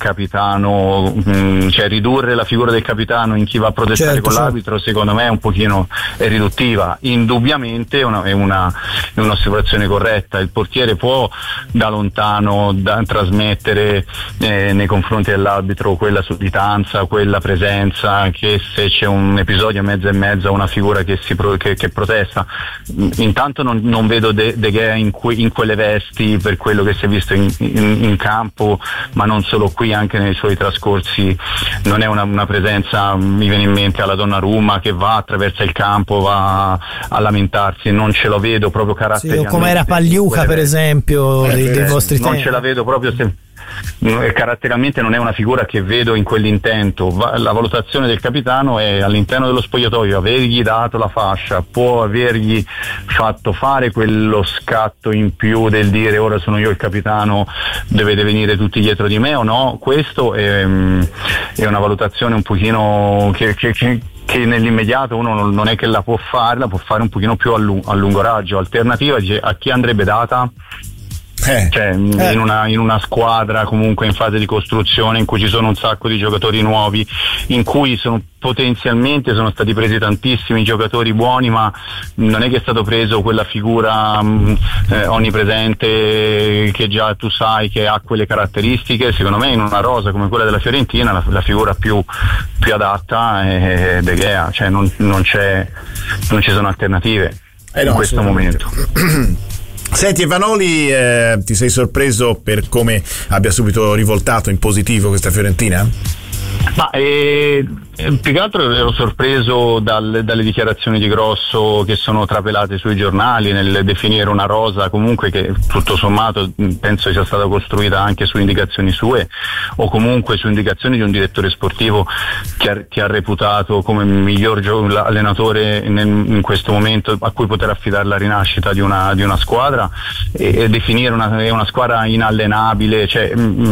capitano, cioè ridurre la figura del capitano in chi va a protestare con l'arbitro, secondo me è un pochino riduttiva. Indubbiamente è un'osservazione corretta. Il portiere può da lontano trasmettere nei confronti dell'arbitro quella sudditanza, quella presenza, che se c'è un episodio mezzo e mezzo, una figura che protesta. Intanto non vedo De Gea in quelle vesti, per quello che si è visto in campo, ma non solo qui, anche nei suoi trascorsi non è una presenza, mi viene in mente alla Donnarumma, che va, attraversa il campo, va a lamentarsi. Non ce lo vedo proprio caratterialmente. Sì, o come era Pagliuca per esempio dei vostri tempi. Non ce la vedo proprio caratterialmente, non è una figura che vedo in quell'intento. La valutazione del capitano è all'interno dello spogliatoio, avergli dato la fascia, può avergli fatto fare quello scatto in più del dire ora sono io il capitano, dovete venire tutti dietro di me o no. Questo è una valutazione un pochino che nell'immediato uno non è che la può fare un pochino più a lungo raggio. Alternativa a chi andrebbe data? Cioè, in una squadra comunque in fase di costruzione, in cui ci sono un sacco di giocatori nuovi, in cui potenzialmente sono stati presi tantissimi giocatori buoni, ma non è che è stato preso quella figura onnipresente che già tu sai che ha quelle caratteristiche. Secondo me in una rosa come quella della Fiorentina la figura più adatta è De Gea, cioè non ci sono alternative in questo momento. Senti, Vanoli, ti sei sorpreso per come abbia subito rivoltato in positivo questa Fiorentina? Ma più che altro ero sorpreso dalle dichiarazioni di Grosso che sono trapelate sui giornali nel definire una rosa comunque che tutto sommato penso sia stata costruita anche su indicazioni sue, o comunque su indicazioni di un direttore sportivo che ha reputato come miglior allenatore in questo momento a cui poter affidare la rinascita di una squadra, e definire una squadra inallenabile, cioè,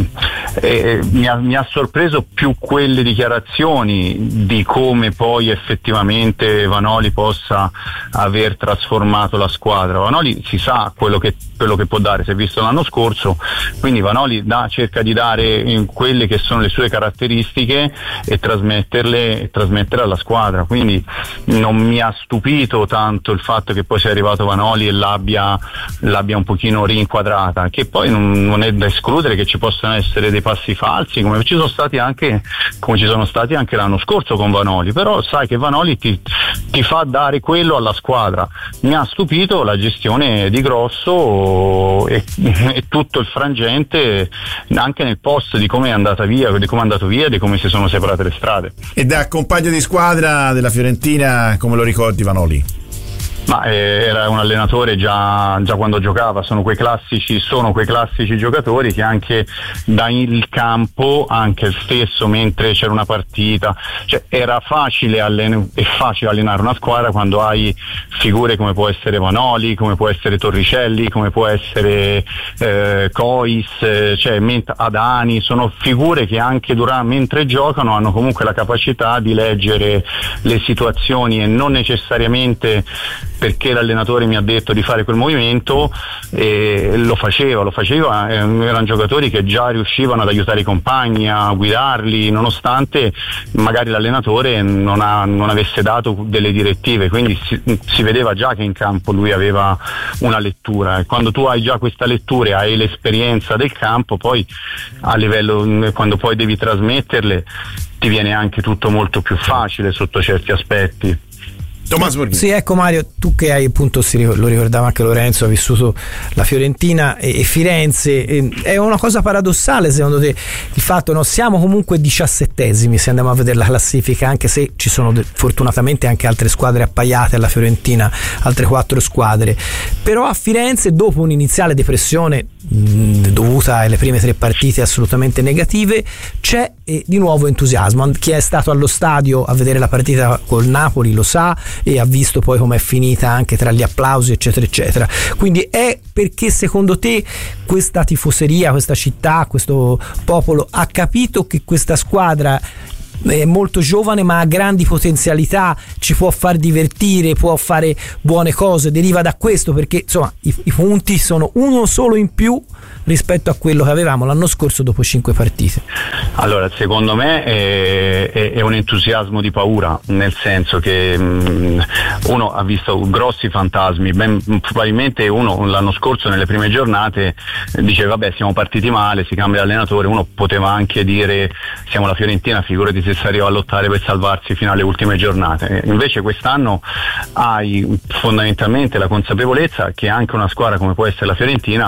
mi ha sorpreso più quelle dichiarazioni di come poi effettivamente Vanoli possa aver trasformato la squadra. Vanoli si sa quello che può dare, si è visto l'anno scorso, quindi Vanoli cerca di dare quelle che sono le sue caratteristiche e trasmetterle alla squadra, quindi non mi ha stupito tanto il fatto che poi sia arrivato Vanoli e l'abbia un pochino rinquadrata, che poi non è da escludere che ci possano essere dei passi falsi come ci sono stati anche l'anno scorso con Vanoli, però sai che Vanoli ti fa dare quello alla squadra. Mi ha stupito la gestione di Grosso e tutto il frangente anche nel post di come è andato via, di come si sono separate le strade. E da compagno di squadra della Fiorentina come lo ricordi Vanoli? Ma era un allenatore già quando giocava, sono quei classici giocatori che anche dal campo, anche stesso mentre c'era una partita, cioè era facile allenare una squadra quando hai figure come può essere Vanoli, come può essere Torricelli, come può essere Cois, cioè Adani, sono figure che anche mentre giocano hanno comunque la capacità di leggere le situazioni e non necessariamente perché l'allenatore mi ha detto di fare quel movimento, lo faceva, erano giocatori che già riuscivano ad aiutare i compagni, a guidarli, nonostante magari l'allenatore non avesse dato delle direttive, quindi si vedeva già che in campo lui aveva una lettura, e quando tu hai già questa lettura e hai l'esperienza del campo, poi a livello, quando poi devi trasmetterle, ti viene anche tutto molto più facile sotto certi aspetti. Tommaso Borghini. Sì, ecco Mario, tu che hai appunto, lo ricordava anche Lorenzo, ha vissuto la Fiorentina e Firenze, è una cosa paradossale secondo te il fatto, no? Siamo comunque 17esimi se andiamo a vedere la classifica, anche se ci sono fortunatamente anche altre squadre appaiate alla Fiorentina, altre 4 squadre, però a Firenze dopo un'iniziale depressione dovuta alle prime 3 partite assolutamente negative c'è di nuovo entusiasmo. Chi è stato allo stadio a vedere la partita col Napoli lo sa e ha visto poi com'è finita anche tra gli applausi eccetera eccetera, quindi è perché secondo te questa tifoseria, questa città, questo popolo ha capito che questa squadra è molto giovane ma ha grandi potenzialità, ci può far divertire, può fare buone cose, deriva da questo, perché insomma i punti sono uno solo in più rispetto a quello che avevamo l'anno scorso dopo 5 partite. Allora, secondo me è un entusiasmo di paura, nel senso che uno ha visto grossi fantasmi, probabilmente uno l'anno scorso nelle prime giornate dice vabbè siamo partiti male, si cambia allenatore, uno poteva anche dire siamo la Fiorentina, figurati se si arriva a lottare per salvarsi fino alle ultime giornate. Invece quest'anno hai fondamentalmente la consapevolezza che anche una squadra come può essere la Fiorentina,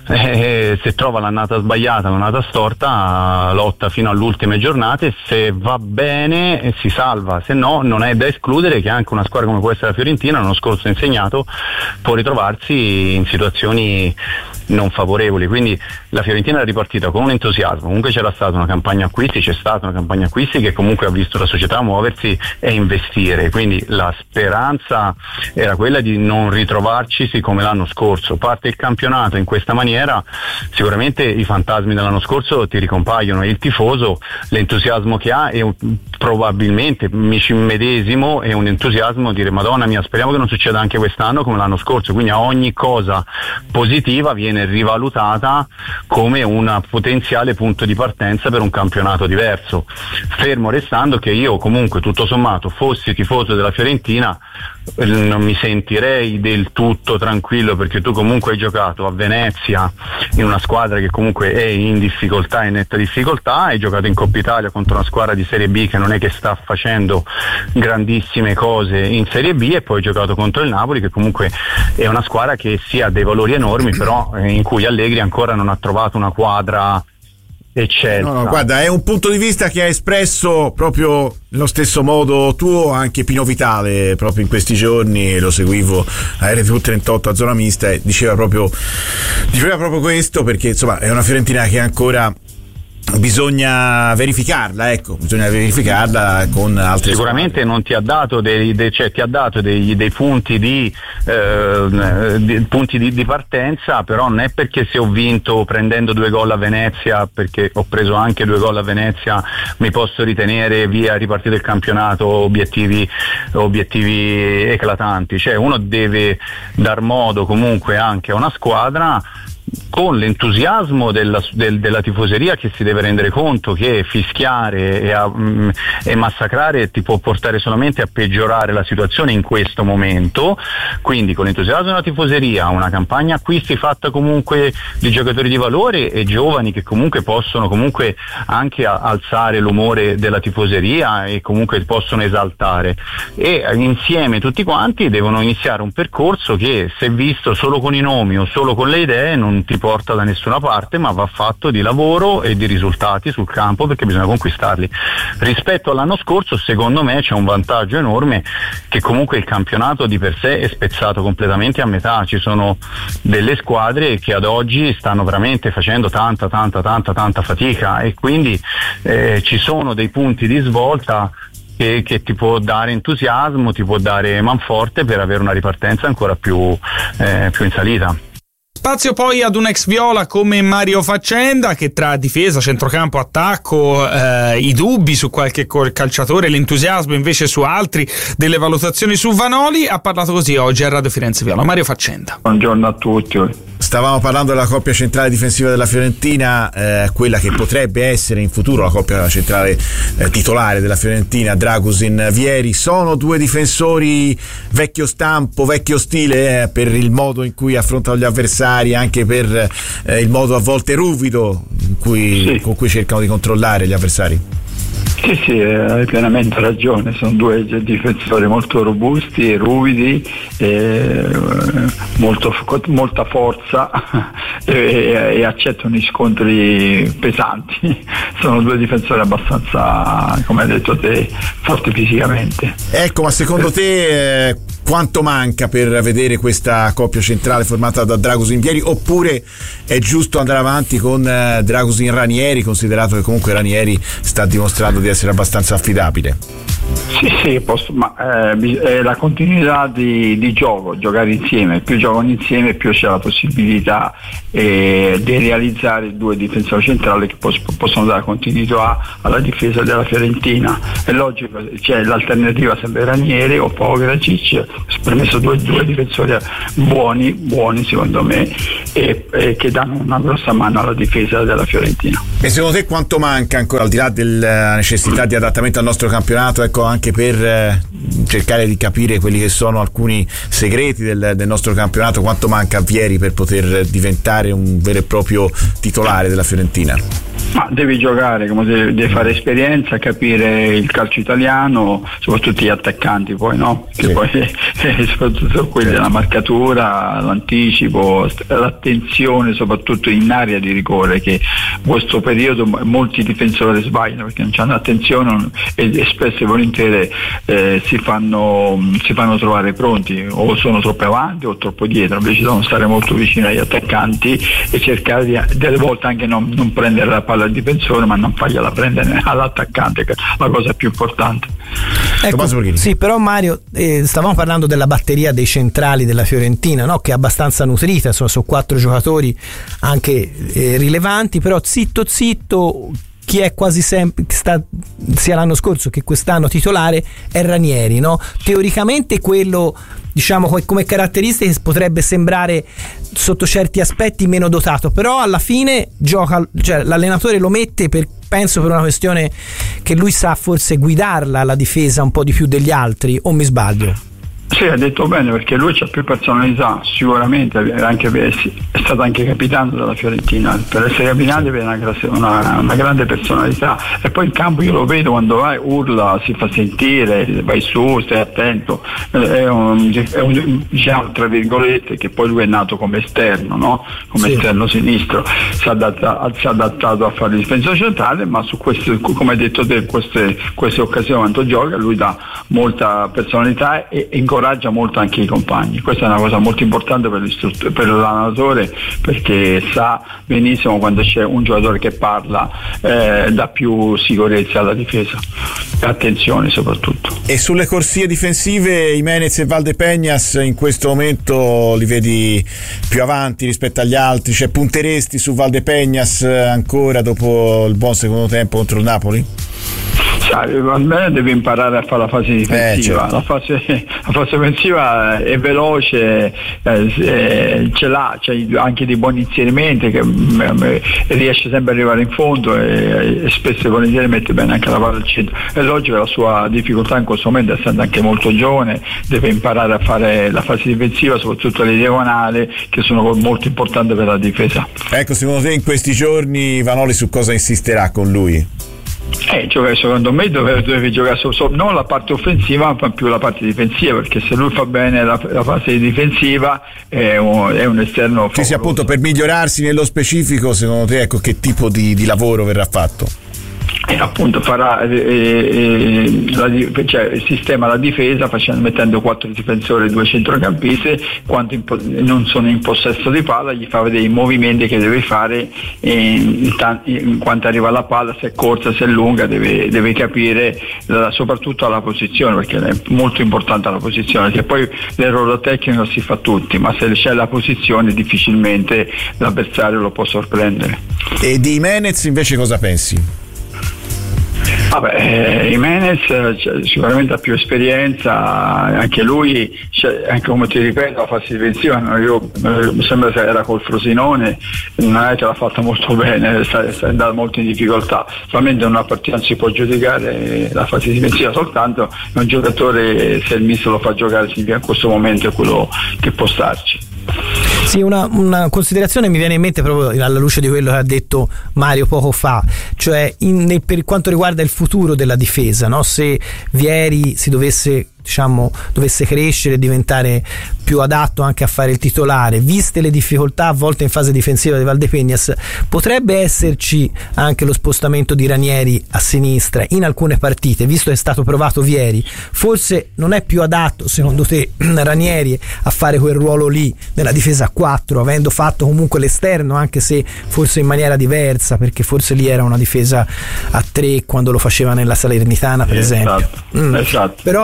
se trova l'annata sbagliata, l'annata storta, lotta fino alle ultime giornate, se va bene si salva, se no non è da escludere che anche una squadra come può essere la Fiorentina, l'anno scorso insegnato, può ritrovarsi in situazioni non favorevoli. Quindi la Fiorentina è ripartita con un entusiasmo, comunque c'è stata una campagna acquisti che comunque ha visto la società muoversi e investire, quindi la speranza era quella di non ritrovarci come l'anno scorso. Parte il campionato in questa maniera, sicuramente i fantasmi dell'anno scorso ti ricompaiono e il tifoso, l'entusiasmo che ha è probabilmente, mi ci immedesimo, è un entusiasmo dire Madonna mia, speriamo che non succeda anche quest'anno come l'anno scorso, quindi a ogni cosa positiva viene rivalutata come un potenziale punto di partenza per un campionato diverso, fermo restando che io comunque tutto sommato fossi tifoso della Fiorentina non mi sentirei del tutto tranquillo, perché tu comunque hai giocato a Venezia in una squadra che comunque è in difficoltà, in netta difficoltà, hai giocato in Coppa Italia contro una squadra di Serie B che non è che sta facendo grandissime cose in Serie B, e poi hai giocato contro il Napoli che comunque è una squadra che sì ha dei valori enormi, però in cui Allegri ancora non ha trovato una quadra eccelsa. No, guarda, è un punto di vista che ha espresso proprio nello stesso modo tuo anche Pino Vitale proprio in questi giorni, lo seguivo a RTV 38 a Zona Mista e diceva proprio questo, perché insomma è una Fiorentina che ancora bisogna verificarla con altre sicuramente squadre. Non ti ha dato ti ha dato dei punti di partenza, però non è perché se ho vinto prendendo 2 gol a Venezia, perché ho preso anche 2 gol a Venezia, mi posso ritenere via ripartito il campionato, obiettivi eclatanti. Cioè uno deve dar modo comunque anche a una squadra con l'entusiasmo della tifoseria, che si deve rendere conto che fischiare e massacrare ti può portare solamente a peggiorare la situazione in questo momento. Quindi con l'entusiasmo della tifoseria, una campagna acquisti fatta comunque di giocatori di valore e giovani che comunque possono comunque anche alzare l'umore della tifoseria e comunque possono esaltare, e insieme tutti quanti devono iniziare un percorso che, se visto solo con i nomi o solo con le idee, non ti porta da nessuna parte, ma va fatto di lavoro e di risultati sul campo, perché bisogna conquistarli. Rispetto all'anno scorso, secondo me c'è un vantaggio enorme, che comunque il campionato di per sé è spezzato completamente a metà. Ci sono delle squadre che ad oggi stanno veramente facendo tanta fatica, e quindi ci sono dei punti di svolta che ti può dare entusiasmo, ti può dare manforte per avere una ripartenza ancora più in salita. Spazio poi ad un ex viola come Mario Faccenda, che tra difesa, centrocampo, attacco, i dubbi su qualche calciatore, l'entusiasmo invece su altri, delle valutazioni su Vanoli, ha parlato così oggi a Radio Firenze Viola. Mario Faccenda. Buongiorno a tutti. Stavamo parlando della coppia centrale difensiva della Fiorentina, quella che potrebbe essere in futuro la coppia centrale titolare della Fiorentina, Dragusin-Vieri. Sono 2 difensori vecchio stampo, vecchio stile, per il modo in cui affrontano gli avversari, anche per il modo a volte ruvido con cui cercano di controllare gli avversari. Sì, hai pienamente ragione, sono 2 difensori molto robusti, ruvidi, molta forza e accettano gli scontri pesanti. Sono 2 difensori abbastanza, come hai detto te, forti fisicamente. Ecco, ma secondo te quanto manca per vedere questa coppia centrale formata da Dragusin-Vieri, oppure è giusto andare avanti con Dragusin-Ranieri, considerato che comunque Ranieri sta dimostrando di essere abbastanza affidabile? Sì, ma la continuità di gioco, giocare insieme, più giocano insieme più c'è la possibilità di realizzare 2 difensori centrali che possono dare continuità alla difesa della Fiorentina. È logico, l'alternativa sempre Ranieri o Poveracic, premesso due difensori buoni secondo me, e che danno una grossa mano alla difesa della Fiorentina. E secondo te quanto manca ancora, al di là della necessità di adattamento al nostro campionato, ecco, anche per cercare di capire quelli che sono alcuni segreti del nostro campionato, quanto manca a Vieri per poter diventare un vero e proprio titolare della Fiorentina? Ma devi giocare, come devi fare esperienza, capire il calcio italiano, soprattutto gli attaccanti poi, no? Che sì. Poi soprattutto quelli della marcatura, l'anticipo, l'attenzione soprattutto in area di rigore, che in questo periodo molti difensori sbagliano perché non hanno attenzione e spesso e volentieri si fanno trovare pronti, o sono troppo avanti o troppo dietro. Invece devono stare molto vicini agli attaccanti e cercare delle volte anche non prendere la palla al difensore, ma non fargliela prendere all'attaccante, che è la cosa più importante. Ecco, sì, però Mario, stavamo parlando della batteria dei centrali della Fiorentina, no? Che è abbastanza nutrita, sono 4 giocatori anche rilevanti, però zitto chi è quasi sempre, sia l'anno scorso che quest'anno titolare, è Ranieri, no? Teoricamente quello, diciamo, come caratteristiche potrebbe sembrare sotto certi aspetti meno dotato, però alla fine gioca, cioè l'allenatore lo mette penso per una questione che lui sa forse guidarla la difesa un po' di più degli altri, o mi sbaglio? Sì, ha detto bene, perché lui c'ha più personalità, sicuramente, è stato anche capitano della Fiorentina. Per essere capitano deve avere una grande personalità, e poi in campo io lo vedo quando vai, urla, si fa sentire, vai su, stai attento, è un diciamo tra virgolette, che poi lui è nato come esterno, no? Come sì, esterno sinistro, si è adattato a fare il difensore centrale, ma su queste, come hai detto te, queste occasioni quando gioca lui dà molta personalità e incoraggia molto anche i compagni. Questa è una cosa molto importante per l'allenatore, perché sa benissimo quando c'è un giocatore che parla, dà più sicurezza alla difesa e attenzione soprattutto. E sulle corsie difensive Jimenez e Valdepeñas in questo momento li vedi più avanti rispetto agli altri? Cioè, punteresti su Valdepeñas ancora dopo il buon secondo tempo contro il Napoli? Almeno deve imparare a fare la fase difensiva, certo. La fase offensiva è veloce, ce l'ha, c'è anche dei buoni inserimenti, che riesce sempre ad arrivare in fondo e spesso e volentieri mette bene anche la palla al centro. È logico, la sua difficoltà in questo momento, essendo anche molto giovane, deve imparare a fare la fase difensiva, soprattutto le diagonali, che sono molto importanti per la difesa. Ecco, secondo te in questi giorni Vanoli su cosa insisterà con lui? Secondo me deve giocare non la parte offensiva ma più la parte difensiva, perché se lui fa bene la fase difensiva è un esterno favoloso. Sì, appunto, per migliorarsi nello specifico, secondo te, ecco, che tipo di lavoro verrà fatto? Appunto farà sistema la difesa mettendo 4 difensori e 2 centrocampisti, quando non sono in possesso di palla gli fa vedere i movimenti che deve fare in quanto arriva la palla, se è corta, se è lunga, deve capire soprattutto la posizione, perché è molto importante la posizione, perché poi l'errore tecnico si fa tutti, ma se c'è la posizione difficilmente l'avversario lo può sorprendere. E di Jimenez invece cosa pensi? Jimenez sicuramente ha più esperienza, anche lui, anche come ti ripeto, la fase difensiva mi sembra che era col Frosinone, non è che l'ha fatta molto bene, è andato molto in difficoltà. Solamente in una partita non si può giudicare la fase difensiva, soltanto un giocatore, se il mister lo fa giocare significa in questo momento è quello che può starci. Sì, una considerazione mi viene in mente proprio alla luce di quello che ha detto Mario poco fa, cioè per quanto riguarda il futuro della difesa, no? Se Vieri si dovesse crescere e diventare più adatto anche a fare il titolare, viste le difficoltà a volte in fase difensiva di Valdepeñas, potrebbe esserci anche lo spostamento di Ranieri a sinistra in alcune partite, visto che è stato provato Vieri. Forse non è più adatto, secondo te, Ranieri a fare quel ruolo lì nella difesa a 4, avendo fatto comunque l'esterno, anche se forse in maniera diversa, perché forse lì era una difesa a 3 quando lo faceva nella Salernitana, per esempio. Esatto. Però diciamo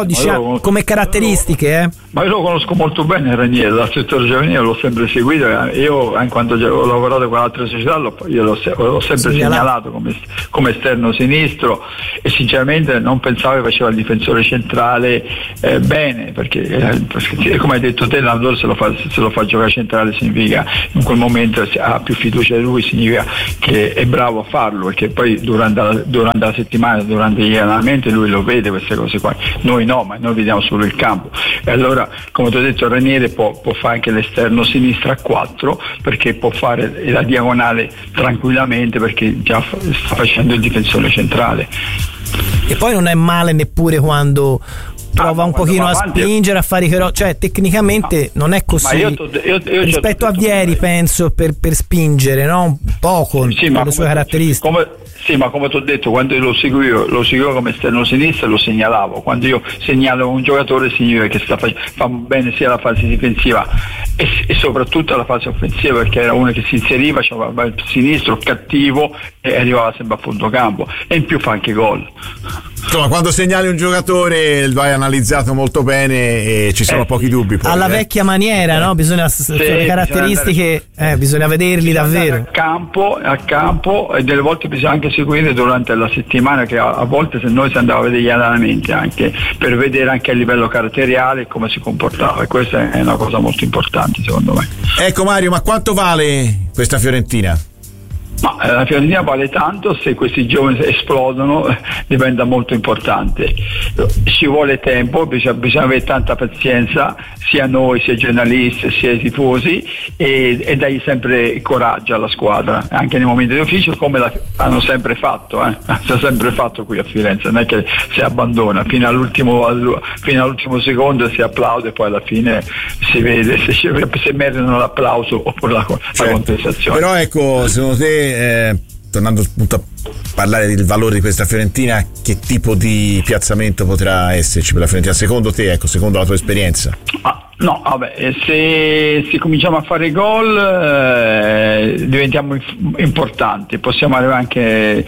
come caratteristiche, Ma io lo conosco molto bene Ranieri, dal settore giovanile l'ho sempre seguito, io quando ho lavorato con altre società io l'ho sempre segnalato come esterno sinistro, e sinceramente non pensavo che faceva il difensore centrale bene, perché come hai detto te, l'allenatore se lo fa giocare centrale significa in quel momento ha più fiducia di lui, significa che è bravo a farlo, perché poi durante la settimana, durante gli allenamenti lui lo vede queste cose qua, noi no, ma noi vediamo solo il campo. E allora, come ti ho detto, Ranieri può fare anche l'esterno sinistra a 4, perché può fare la diagonale tranquillamente, perché già sta facendo il difensore centrale. E poi non è male neppure quando prova un pochino a spingere, a fare i cioè tecnicamente non è così. Io rispetto a Vieri penso per spingere, no? Un poco per le sue caratteristiche. Ma come ti ho detto, quando io lo seguivo come esterno sinistra, lo segnalavo. Quando io segnalo un giocatore significa che fa bene sia la fase difensiva e soprattutto la fase offensiva, perché era uno che si inseriva, c'aveva il sinistro cattivo e arrivava sempre a fondo campo, e in più fa anche gol. Insomma, quando segnali un giocatore vai analizzato molto bene e ci sono pochi dubbi. Poi, alla vecchia maniera, no? Bisogna le caratteristiche, bisogna vederli davvero. A campo, e delle volte bisogna anche seguire durante la settimana, che a volte se noi si andava a vedere gli allenamenti anche per vedere anche a livello caratteriale come si comportava, e questa è una cosa molto importante secondo me. Ecco Mario, ma quanto vale questa Fiorentina? Ma la Fiorentina vale tanto, se questi giovani esplodono diventa molto importante. Ci vuole tempo, bisogna avere tanta pazienza, sia noi, sia i giornalisti, sia i tifosi, e dai sempre coraggio alla squadra, anche nei momenti di ufficio, come hanno sempre fatto, si è sempre fatto qui a Firenze, non è che si abbandona, fino all'ultimo secondo si applaude, e poi alla fine si vede se meritano l'applauso oppure la contestazione. Però ecco, secondo te, tornando appunto a parlare del valore di questa Fiorentina, che tipo di piazzamento potrà esserci per la Fiorentina secondo te, ecco, secondo la tua esperienza? No, vabbè, se cominciamo a fare gol diventiamo importanti, possiamo arrivare anche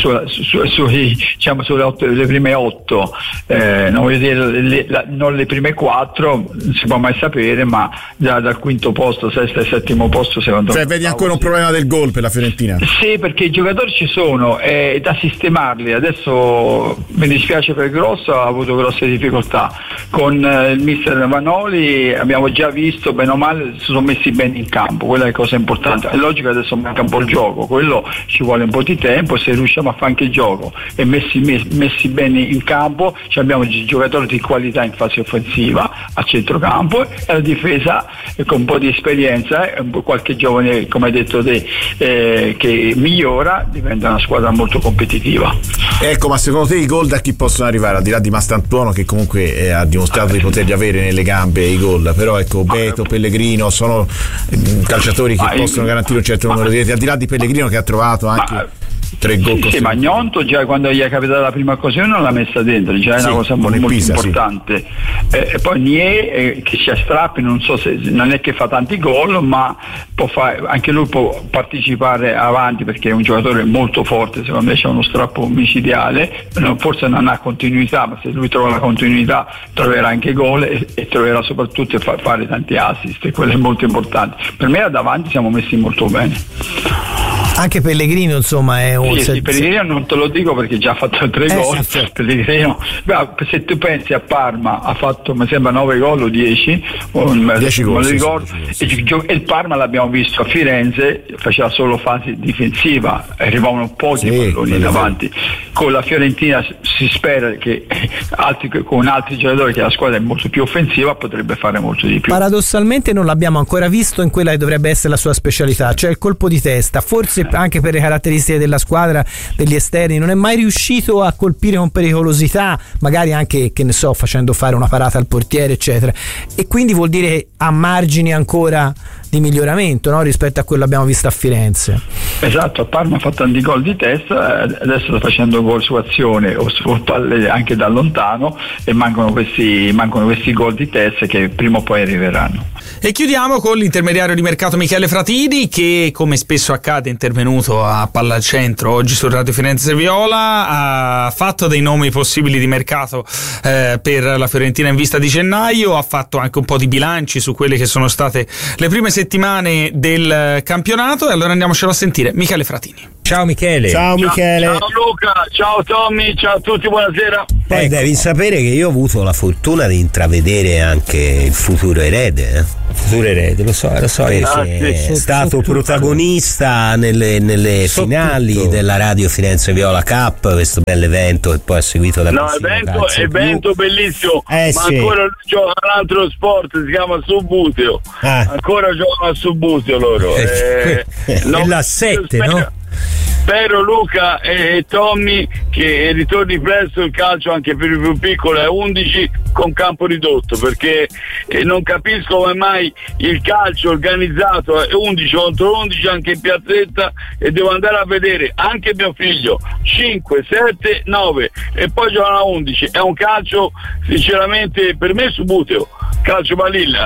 diciamo le prime 8, non voglio dire non le prime 4, non si può mai sapere, ma già dal quinto posto, sesto e settimo posto secondo me. Cioè vedi ancora un problema del gol per la Fiorentina? Sì, perché i giocatori ci sono, è da sistemarli. Adesso mi dispiace per Grosso, ha avuto grosse difficoltà con il mister Vanoli, abbiamo già visto bene o male si sono messi bene in campo, quella è la cosa importante. È logico che adesso manca un po' il gioco, quello ci vuole un po' di tempo, se riusciamo a fare anche il gioco e messi bene in campo, abbiamo giocatori di qualità in fase offensiva a centrocampo, e la difesa con un po' di esperienza, qualche giovane come hai detto te che migliora, diventa una squadra molto competitiva. Ecco, ma secondo te i gol da chi possono arrivare, al di là di Mastantuono che comunque ha dimostrato di poterli avere nelle gambe i gol, però ecco Beto, Pellegrino sono calciatori che possono garantire un certo numero di reti, al di là di Pellegrino che ha trovato anche 3 gol. Sì, ma Gnonto già quando gli è capitata la prima occasione non l'ha messa dentro, già è una cosa molto importante. E poi Nie che si strappi, non so se non è che fa tanti gol, ma può fare, anche lui può partecipare avanti, perché è un giocatore molto forte, secondo me c'è uno strappo micidiale, forse non ha continuità, ma se lui trova la continuità troverà anche gol e troverà soprattutto fare tanti assist, e quello è molto importante. Per me davanti siamo messi molto bene. Anche Pellegrino insomma è un Pellegrino non te lo dico perché già ha fatto 3 gol. Pellegrino, se tu pensi a Parma ha fatto mi sembra 9 gol o 10 gol, e il Parma l'abbiamo visto a Firenze, faceva solo fase difensiva, arrivavano pochi palloni davanti. Con la Fiorentina si spera che con altri giocatori, che la squadra è molto più offensiva, potrebbe fare molto di più. Paradossalmente non l'abbiamo ancora visto in quella che dovrebbe essere la sua specialità, cioè il colpo di testa. Forse anche per le caratteristiche della squadra, degli esterni, non è mai riuscito a colpire con pericolosità, magari anche, che ne so, facendo fare una parata al portiere eccetera, e quindi vuol dire che ha margini ancora di miglioramento, no? Rispetto a quello che abbiamo visto a Firenze. Esatto, a Parma ha fatto tanti gol di testa, adesso sta facendo gol su azione o su palle anche da lontano, e mancano questi gol di testa che prima o poi arriveranno. E chiudiamo con l'intermediario di mercato Michele Fratini, che come spesso accade è intervenuto a Palla al Centro oggi su Radio Firenze Viola, ha fatto dei nomi possibili di mercato per la Fiorentina in vista di gennaio, ha fatto anche un po' di bilanci su quelle che sono state le prime settimane del campionato, e allora andiamocelo a sentire. Michele Fratini. Ciao Michele. Ciao Michele. Ciao Luca, ciao Tommy, ciao a tutti, buonasera. Poi devi sapere che io ho avuto la fortuna di intravedere anche il futuro erede. Futuro erede, lo so, perché è stato protagonista nelle finali della Radio Firenze Viola Cup, questo bell'evento che poi ha seguito da evento bellissimo, ma ancora gioca un altro sport, si chiama Subbuteo. Ancora giocano a Subbuteo loro. La 7, no? Spero Luca e Tommy che ritorni presto il calcio anche per i più piccoli a 11 con campo ridotto, perché non capisco come mai il calcio organizzato è 11 contro 11 anche in piazzetta, e devo andare a vedere anche mio figlio 5, 7, 9 e poi giocano a 11. È un calcio sinceramente per me Subbuteo, calcio balilla,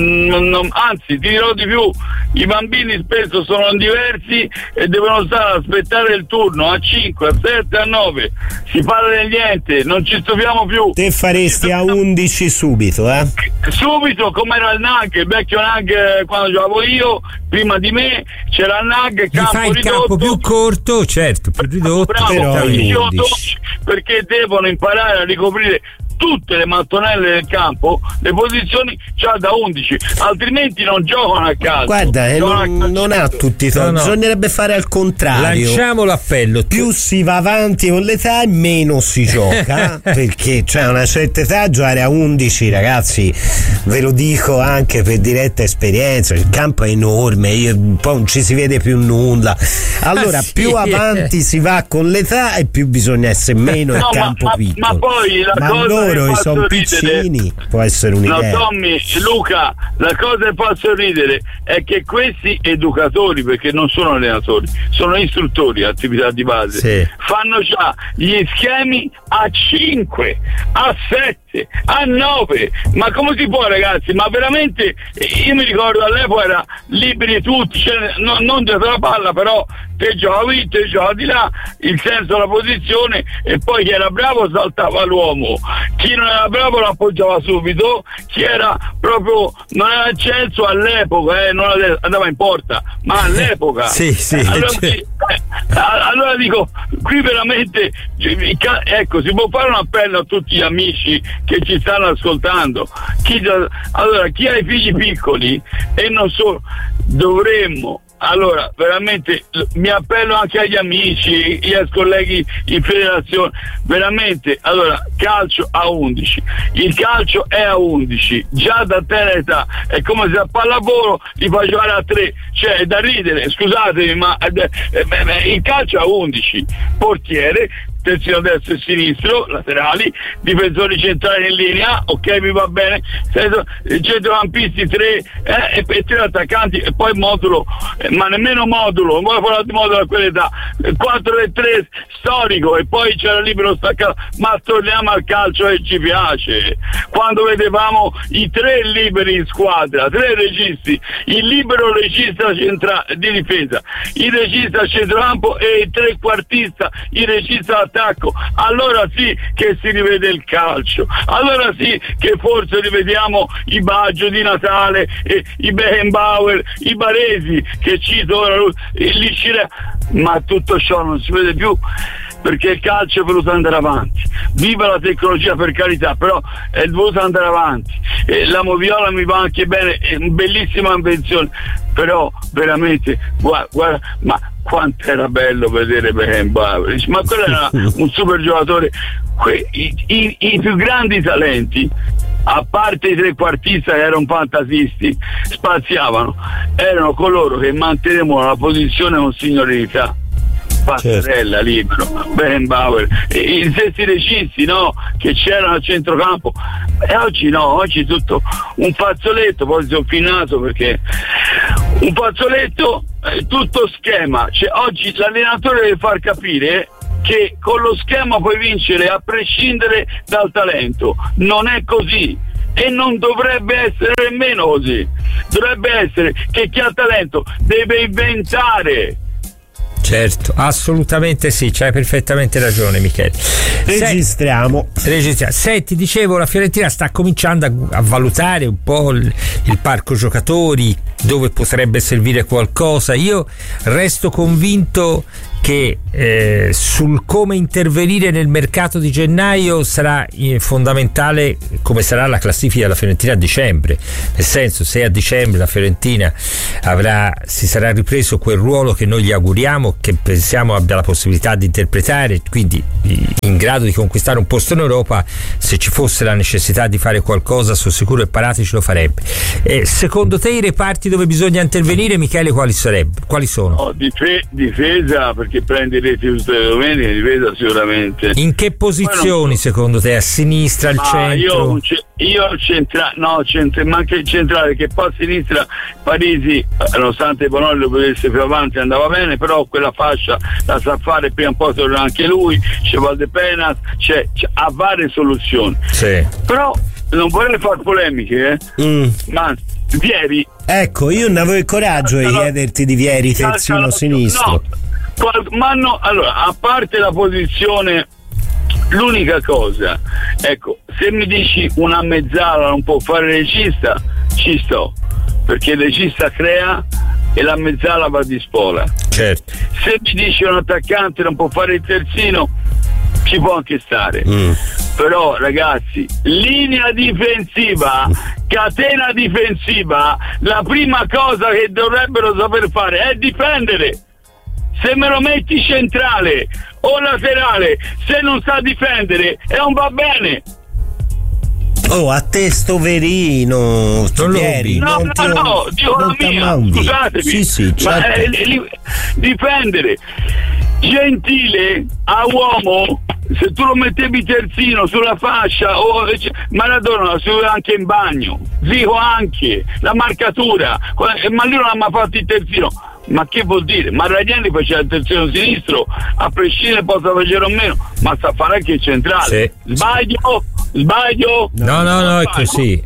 anzi ti dirò di più, i bambini spesso sono diversi e devono stare ad aspettare il turno a 5, a 7, a 9, si parla di niente, non ci stupiamo più. Te faresti a 11 subito, Subito, come era il NAG, il vecchio NAG quando giocavo io, prima di me c'era il NAG, il campo più corto, certo, più ridotto, però 12, perché devono imparare a ricoprire tutte le mattonelle del campo, le posizioni già da 11, altrimenti non giocano a calcio. Guarda, non ha tutti i torni, bisognerebbe fare al contrario. Lanciamo l'appello: più si va avanti con l'età e meno si gioca, perché c'è una certa età giocare a 11, ragazzi, ve lo dico anche per diretta esperienza, il campo è enorme, poi non ci si vede più nulla, allora più avanti si va con l'età e più bisogna essere meno il campo piccolo. Ma poi la cosa sono piccini, può essere un'idea. No, Tommy, Luca, la cosa che posso ridere è che questi educatori, perché non sono allenatori, sono istruttori, attività di base, fanno già gli schemi a 5, a 7, a 9. Ma come si può, ragazzi? Ma veramente, io mi ricordo all'epoca era liberi tutti, cioè, non dietro la palla, però te giocavi, te giocavi di là, il senso della posizione, e poi chi era bravo saltava l'uomo, chi non era bravo lo appoggiava subito, chi era proprio non era acceso all'epoca, non andava in porta, ma all'epoca allora dico, qui veramente ecco, si può fare un appello a tutti gli amici che ci stanno ascoltando, chi ha i figli piccoli e non solo, dovremmo, allora veramente mi appello anche agli amici, agli ex colleghi in federazione, veramente, allora calcio a 11, il calcio è a 11 già da tenera età, è come se a pallavolo li fa giocare a 3, cioè è da ridere, scusatemi, ma il calcio a 11, portiere, terzino destro e sinistro, laterali, difensori centrali in linea, ok, mi va bene, centrocampisti 3 e 3 attaccanti, e poi modulo, ma nemmeno modulo, non voglio parlare di modulo a quell'età, 4-3 storico, e poi c'era libero staccato, ma torniamo al calcio che ci piace, quando vedevamo i 3 liberi in squadra, 3 registi, il libero regista centrale di difesa, il regista centrocampo e il trequartista, il regista attacco, allora sì che si rivede il calcio, allora sì che forse rivediamo i Baggio di Natale, i Beckenbauer, i Baresi che cito ora, ma tutto ciò non si vede più, perché il calcio è voluto andare avanti, viva la tecnologia per carità, però è voluto andare avanti, la moviola mi va anche bene, è una bellissima invenzione, però veramente guarda, ma quanto era bello vedere Beckenbauer, ma quello era un super giocatore. I più grandi talenti, a parte i trequartisti che erano fantasisti, spaziavano, erano coloro che mantenevano la posizione con signorilità. Passarella, libero, Beckenbauer, i stessi registi, no, che c'erano al centrocampo, e oggi no, oggi tutto un fazzoletto, poi sono finito perché un fazzoletto, tutto schema, cioè oggi l'allenatore deve far capire che con lo schema puoi vincere a prescindere dal talento, non è così. e non dovrebbe essere nemmeno così. Dovrebbe essere che chi ha talento deve inventare. Certo, assolutamente sì, c'hai perfettamente ragione, Michele. Registriamo. Senti, dicevo, la Fiorentina sta cominciando a valutare un po' il parco giocatori, dove potrebbe servire qualcosa. Io resto convinto che sul come intervenire nel mercato di gennaio sarà fondamentale come sarà la classifica della Fiorentina a dicembre, nel senso, se a dicembre la Fiorentina si sarà ripreso quel ruolo che noi gli auguriamo, che pensiamo abbia la possibilità di interpretare, quindi in grado di conquistare un posto in Europa, se ci fosse la necessità di fare qualcosa, sono sicuro che Paratici ce lo farebbe. Secondo te i reparti dove bisogna intervenire, Michele, quali sono? No, difesa, perché prendi reti tutte le domeniche, difesa sicuramente. In che posizioni secondo te? A sinistra, al centro? Io ma anche il centrale, che poi a sinistra Parisi, nonostante Bonolli lo potesse più avanti, andava bene, però quella fascia la sa fare, prima o poi torna anche lui, c'è Valdepenas, ha varie soluzioni. Sì. Però non vorrei fare polemiche, ma Vieri, ecco, io non avevo il coraggio di chiederti di Vieri terzino sinistro. Allora, a parte la posizione, l'unica cosa, ecco, se mi dici una mezzala non può fare regista, ci sto, perché il regista crea e la mezzala va di spola. Certo. Se mi dici un attaccante non può fare il terzino, ci può anche stare. Però ragazzi, linea difensiva, catena difensiva, la prima cosa che dovrebbero saper fare è difendere. Se me lo metti centrale o laterale, se non sa difendere, non va bene. Oh, a te sto verino, Vieri, no, dico la mia, scusatemi. Sì, certo. Difendere. Gentile a uomo, se tu lo mettevi terzino sulla fascia, Maradona lo si vedeva anche in bagno, Zico anche, la marcatura, ma lui non ha mai fatto il terzino. Ma che vuol dire? Ma Ranieri faceva il terzino sinistro, a prescindere possa facere o meno, ma sa fare anche il centrale. Sì. Sbaglio? No, è così.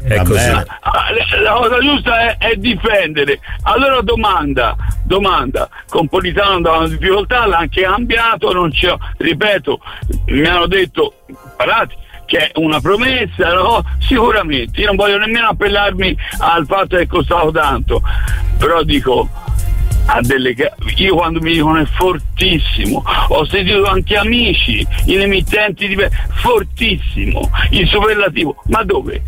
La cosa giusta è difendere. Allora domanda, con Politano andava in difficoltà, l'ha anche cambiato, non c'è, ripeto, mi hanno detto Parati che è una promessa, no? Sicuramente, io non voglio nemmeno appellarmi al fatto che è costato tanto, però dico, io quando mi dicono è fortissimo, ho sentito anche amici in emittenti fortissimo, il superlativo, ma dove?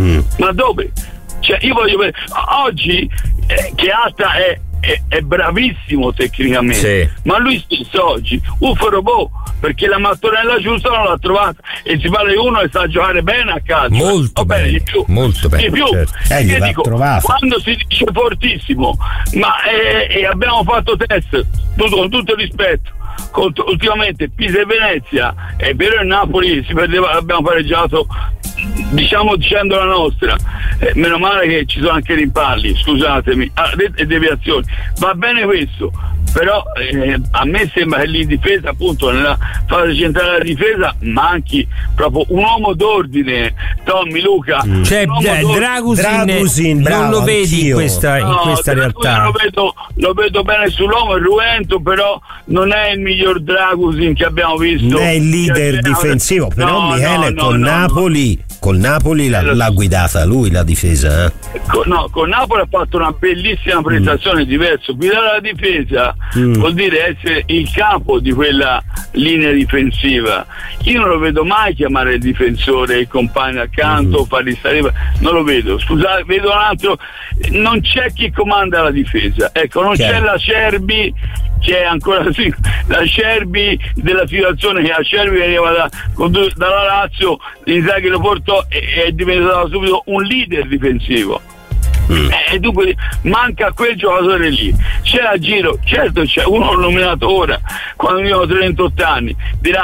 Cioè io voglio vedere oggi che Atta è bravissimo tecnicamente, sì, ma lui stesso oggi robot, perché la mattonella giusta non l'ha trovata, e si parla di uno che sa giocare bene a calcio, molto bene, di più, certo. Io dico, quando si dice fortissimo, ma abbiamo fatto test, con tutto il rispetto, ultimamente Pisa e Venezia, è vero, il Napoli si perdeva, abbiamo pareggiato, diciamo, dicendo la nostra, meno male che ci sono anche rimpalli, scusatemi, e deviazioni, va bene questo, però a me sembra che lì in difesa, appunto nella fase centrale della difesa, manchi proprio un uomo d'ordine. Tommy, Luca, cioè Dragusin non lo vedi in questa realtà? Lo vedo bene sull'uomo, è ruento, però non è il miglior Dragusin che abbiamo visto, non è il leader difensivo, però Michele Napoli, col Napoli l'ha guidata lui la difesa, con Napoli ha fatto una bellissima prestazione, diverso. Guidare la difesa vuol dire essere il capo di quella linea difensiva. Io non lo vedo mai chiamare il difensore, il compagno accanto, fargli stare, non lo vedo. Scusate, vedo un altro, non c'è chi comanda la difesa, ecco, non c'è la Cerbi, che è ancora la Cerbi della situazione, che la Cerbi veniva dalla Lazio, Inzaghi lo portò e è diventato subito un leader difensivo. E dunque manca quel giocatore lì. C'è a giro, certo, c'è uno nominato ora, quando io ho 38 anni, dirai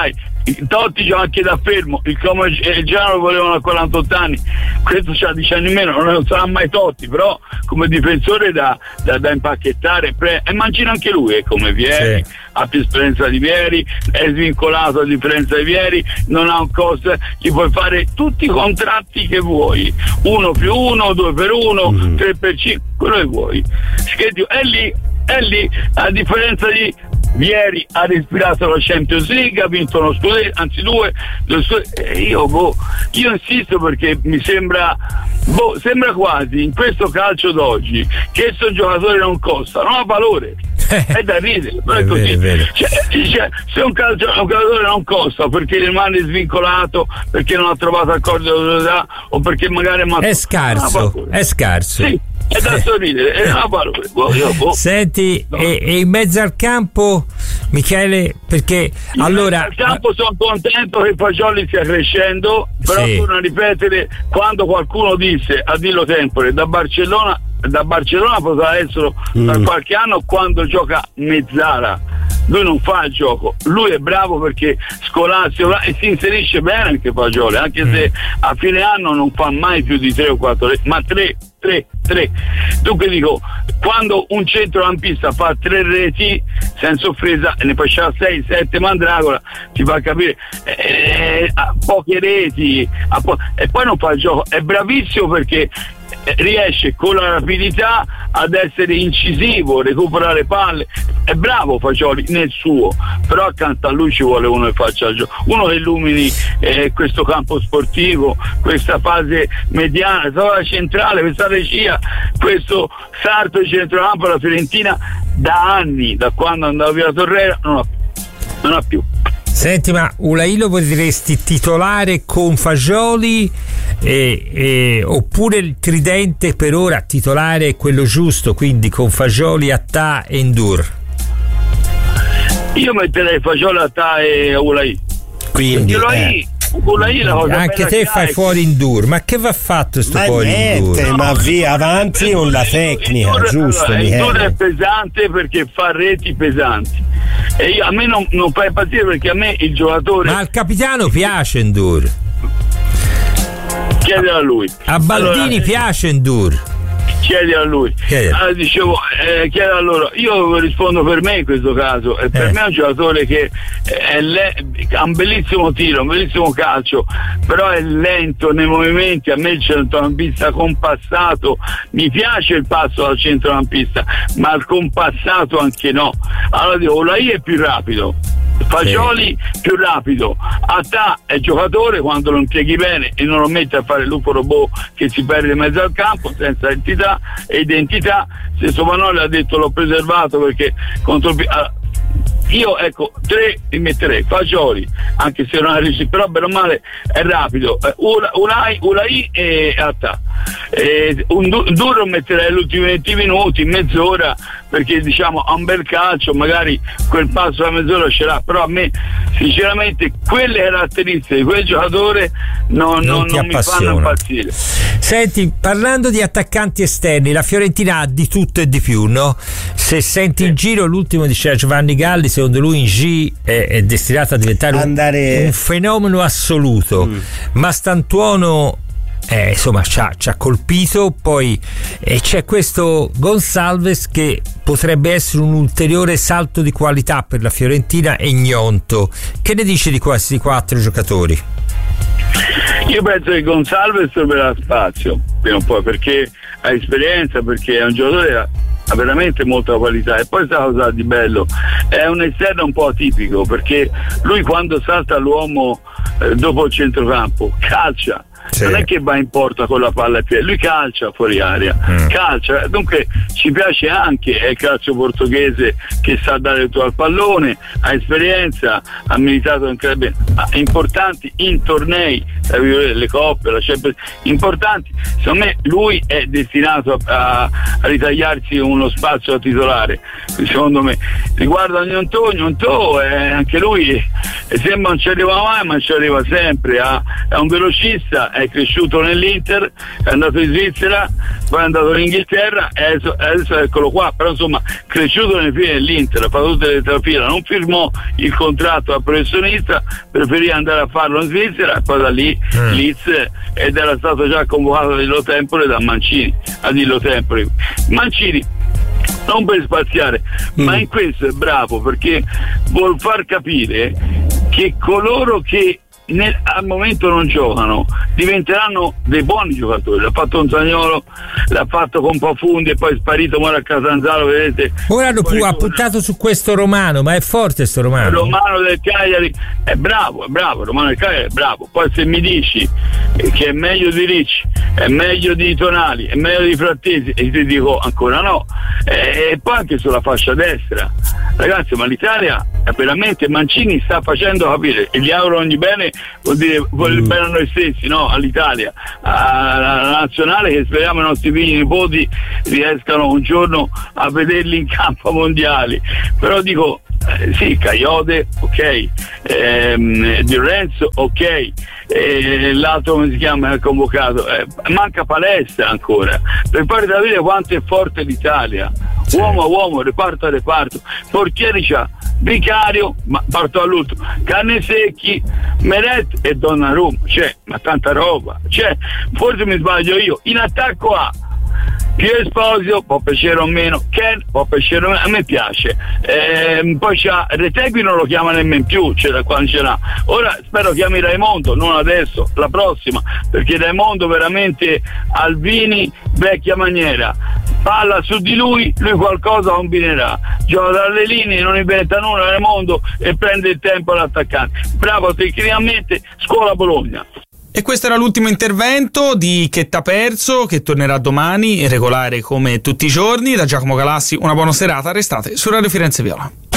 Totti gioca anche da fermo, il Genoa lo volevano a 48 anni, questo c'ha 10 anni in meno, non sarà mai Totti, però come difensore da impacchettare, e Mancino anche lui, come Vieri, ha più esperienza di Vieri, è svincolato a differenza di Vieri, non ha un costo, gli puoi fare tutti i contratti che vuoi, 1+1, 2+1, 3+5, quello che vuoi, è lì, a differenza di Vieri, ha respirato la Champions League, ha vinto uno scudetto, anzi due io insisto, perché mi sembra quasi in questo calcio d'oggi che questo giocatore non costa, non ha valore, è da ridere, però è così. Se un giocatore non costa perché rimane svincolato, perché non ha trovato accordo di autorità, o perché magari è scarso. Sì, è da sorridere, è una valore. Senti, e in mezzo al campo, Michele, perché allora al campo sono contento che Fagioli stia crescendo, però torno a ripetere, quando qualcuno disse a Dillo Tempore da Barcellona potrà essere da qualche anno, quando gioca mezzala. Lui non fa il gioco, lui è bravo perché scolastico e si inserisce bene anche Fagioli, anche se a fine anno non fa mai più di 3 o 4, ma 3. Dunque dico, quando un centrocampista fa 3 reti senza offesa e ne faceva 6-7 Mandragola, ti fa capire, ha poche reti, e poi non fa il gioco, è bravissimo perché riesce con la rapidità ad essere incisivo, recuperare palle, è bravo Fagioli nel suo, però accanto a lui ci vuole uno che faccia il gioco, uno che illumini questo campo sportivo, questa fase mediana, questa centrale, questa regia, questo sarto di centrocampo. La Fiorentina da anni, da quando andava via Torreira, non ha più. Senti, ma Ulai lo potresti titolare con Fagioli oppure il tridente per ora titolare è quello giusto, quindi con Fagioli, Attà e Ndour? Io metterei Fagioli, Attà e Ulai. Quindi anche te fai fuori Ndour, ma che va fatto sto fuori Ndour? Ma via avanti con la tecnica, giusto? Ndour è pesante perché fa reti pesanti e a me non fa impazzire, perché a me il giocatore, ma al capitano piace Ndour, chiedere a lui, a Baldini piace Ndour, chiedi a lui. Dicevo, chiedi a loro. Io rispondo per me in questo caso, e per me è un giocatore che ha un bellissimo tiro, un bellissimo calcio, però è lento nei movimenti. A me il centrocampista compassato, mi piace il passo al centrocampista, ma il compassato anche no. Allora dico, Ulai è più rapido, Fagioli più rapido, Attà è giocatore quando lo impieghi bene e non lo metti a fare il lupo robot che si perde in mezzo al campo senza entità e identità. Se Somanoli ha detto l'ho preservato perché contro io ecco 3 li metterei, Fagioli anche se non è riuscito, però bene o male è rapido, Ulai e Attà. Un duro metterei gli ultimi 20 minuti, mezz'ora, perché diciamo ha un bel calcio, magari quel passo da mezz'ora ce l'ha, però a me sinceramente quelle caratteristiche di quel giocatore non mi fanno impazzire. Senti, parlando di attaccanti esterni, la Fiorentina ha di tutto e di più, no? Se senti in giro, l'ultimo diceva Giovanni Galli, secondo lui in G è destinato a diventare un fenomeno assoluto, ma Stantuono insomma ci ha colpito. Poi c'è questo Gonçalves che potrebbe essere un ulteriore salto di qualità per la Fiorentina, e Gnonto. Che ne dici di questi 4 giocatori? Io penso che Gonçalves troverà spazio prima o poi, perché ha esperienza, perché è un giocatore ha veramente molta qualità, e poi sa cosa di bello, è un esterno un po' atipico, perché lui quando salta l'uomo dopo il centrocampo calcia, non è che va in porta con la palla ai piedi, lui calcia fuori area, calcia, dunque ci piace anche, è il calcio portoghese che sa dare tutto al pallone, ha esperienza, ha militato anche bene, importanti in tornei, le coppe, la Champions, importanti. Secondo me lui è destinato a ritagliarsi uno spazio da titolare, secondo me. Riguardo a Gnonto, anche lui sembra non ci arriva mai, ma ci arriva sempre, è un velocista, è è cresciuto nell'Inter, è andato in Svizzera, poi è andato in Inghilterra e adesso eccolo qua, però insomma cresciuto nelle file dell'Inter, ha fatto tutte le tre fila, non firmò il contratto da professionista, preferì andare a farlo in Svizzera e poi da lì Leeds, ed era stato già convocato a Dillo Tempore da Mancini, Mancini non per spaziare, ma in questo è bravo, perché vuol far capire che coloro che al momento non giocano diventeranno dei buoni giocatori. L'ha fatto un Zaniolo, l'ha fatto con Pafundi e poi è sparito ora a Catanzaro, vedete. Ora ha puntato su questo Romano, ma è forte sto Romano. Il Romano del Cagliari è bravo, Romano del Cagliari è bravo. Poi se mi dici che è meglio di Ricci, è meglio di Tonali, è meglio di Frattesi, e ti dico ancora no. E poi anche sulla fascia destra, ragazzi, ma l'Italia veramente, Mancini sta facendo capire, e gli auguro ogni bene, vuol dire il bene a noi stessi, no? All'Italia, alla nazionale, che speriamo i nostri figli e nipoti riescano un giorno a vederli in campo mondiali. Però dico, sì, Caiode, ok, Di Lorenzo, ok, l'altro come si chiama è convocato, manca Palestra ancora per fare capire quanto è forte l'Italia, uomo a uomo, reparto a reparto. Portieri c'ha Vicario, ma parto all'ultimo, Cannesecchi, Meret e Donnarumma, ma tanta roba, forse mi sbaglio io. In attacco a più Esposito, può piacere o meno, Ken può piacere o meno, a me piace, poi c'ha Retegui, non lo chiama nemmeno più, quando ce l'ha. Ora spero chiami Raimondo, non adesso, la prossima, perché Raimondo veramente Alvini vecchia maniera, palla su di lui qualcosa combinerà, gioca dalle linee, non inventa nulla Raimondo e prende il tempo all'attaccante, bravo tecnicamente, scuola Bologna. E questo era l'ultimo intervento di Che t'ha perso, che tornerà domani, regolare come tutti i giorni. Da Giacomo Galassi una buona serata, restate su Radio Firenze Viola.